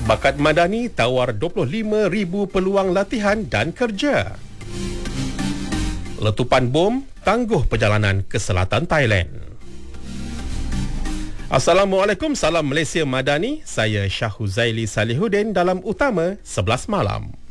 Bakat Madani tawar 25,000 peluang latihan dan kerja. Letupan bom tangguh perjalanan ke selatan Thailand. Assalamualaikum, salam Malaysia Madani. Saya Syah Huzaili Salihuddin dalam Utama 11 Malam.